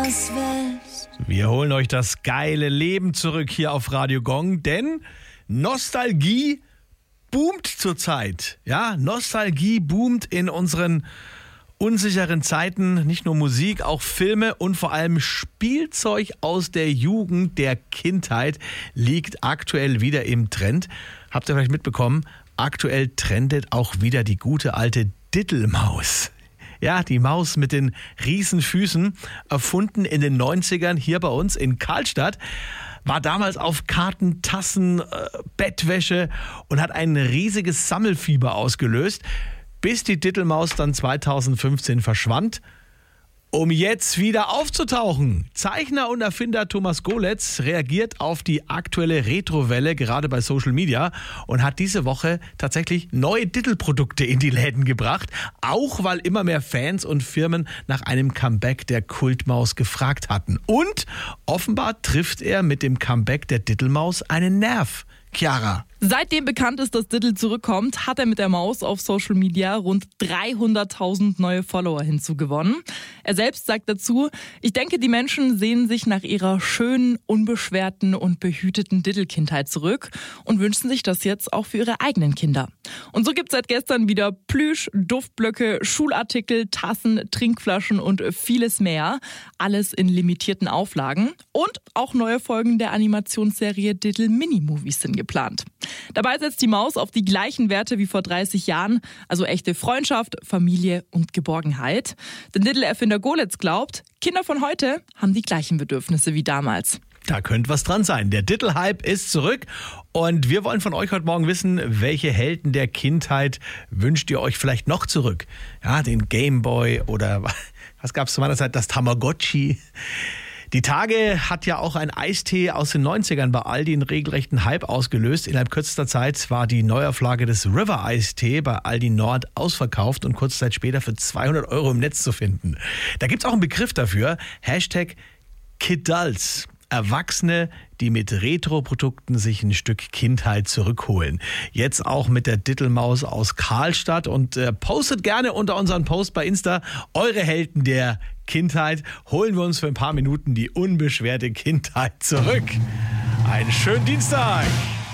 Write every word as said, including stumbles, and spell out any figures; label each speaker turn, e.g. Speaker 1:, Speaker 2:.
Speaker 1: was willst.
Speaker 2: Wir holen euch das geile Leben zurück hier auf Radio Gong, denn Nostalgie boomt zurzeit. Ja, Nostalgie boomt in unseren unsicheren Zeiten. Nicht nur Musik, auch Filme und vor allem Spielzeug aus der Jugend, der Kindheit liegt aktuell wieder im Trend. Habt ihr vielleicht mitbekommen? Aktuell trendet auch wieder die gute alte Dittelmaus. Ja, die Maus mit den Riesenfüßen, erfunden in den neunzigern hier bei uns in Karlstadt, war damals auf Karten, Tassen, äh, Bettwäsche und hat ein riesiges Sammelfieber ausgelöst, bis die Dittelmaus dann zweitausendfünfzehn verschwand, um jetzt wieder aufzutauchen. Zeichner und Erfinder Thomas Golitz reagiert auf die aktuelle Retrowelle, gerade bei Social Media, und hat diese Woche tatsächlich neue Dittelprodukte in die Läden gebracht, auch weil immer mehr Fans und Firmen nach einem Comeback der Kultmaus gefragt hatten. Und offenbar trifft er mit dem Comeback der Dittelmaus einen Nerv. Chiara.
Speaker 3: Seitdem bekannt ist, dass Dittel zurückkommt, hat er mit der Maus auf Social Media rund dreihunderttausend neue Follower hinzugewonnen. Er selbst sagt dazu: Ich denke, die Menschen sehnen sich nach ihrer schönen, unbeschwerten und behüteten Dittel-Kindheit zurück und wünschen sich das jetzt auch für ihre eigenen Kinder. Und so gibt es seit gestern wieder Plüsch, Duftblöcke, Schulartikel, Tassen, Trinkflaschen und vieles mehr. Alles in limitierten Auflagen. Und auch neue Folgen der Animationsserie Dittel Mini-Movies sind geplant. Dabei setzt die Maus auf die gleichen Werte wie vor dreißig Jahren, also echte Freundschaft, Familie und Geborgenheit. Denn Dittel-Erfinder Golitz glaubt, Kinder von heute haben die gleichen Bedürfnisse wie damals.
Speaker 2: Da könnte was dran sein. Der Dittel-Hype ist zurück und wir wollen von euch heute Morgen wissen, welche Helden der Kindheit wünscht ihr euch vielleicht noch zurück? Ja, den Gameboy oder was gab es zu meiner Zeit? Das Tamagotchi. Die Tage hat ja auch ein Eistee aus den neunzigern bei Aldi einen regelrechten Hype ausgelöst. Innerhalb kürzester Zeit war die Neuauflage des River Eistee bei Aldi Nord ausverkauft und kurze Zeit später für zweihundert Euro im Netz zu finden. Da gibt es auch einen Begriff dafür, Hashtag Kidults. Erwachsene, die mit Retro-Produkten sich ein Stück Kindheit zurückholen. Jetzt auch mit der Dittelmaus aus Karlstadt und äh, postet gerne unter unseren Post bei Insta eure Helden der Kindheit. Holen wir uns für ein paar Minuten die unbeschwerte Kindheit zurück. Einen schönen Dienstag!